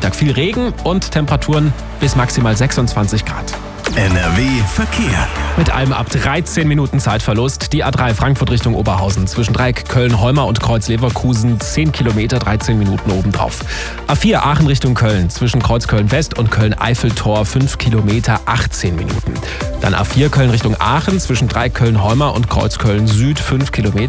Nachmittag viel Regen und Temperaturen bis maximal 26 Grad. NRW Verkehr. Mit allem ab 13 Minuten Zeitverlust. Die A3 Frankfurt Richtung Oberhausen zwischen Dreieck Köln-Holmer und Kreuz Leverkusen 10 Kilometer, 13 Minuten obendrauf. A4 Aachen Richtung Köln zwischen Kreuz Köln-West und Köln-Eiffeltor 5 Kilometer, 18 Minuten. Dann A4 Köln Richtung Aachen zwischen Dreieck Köln-Holmer und Kreuz Köln-Süd 5 Kilometer.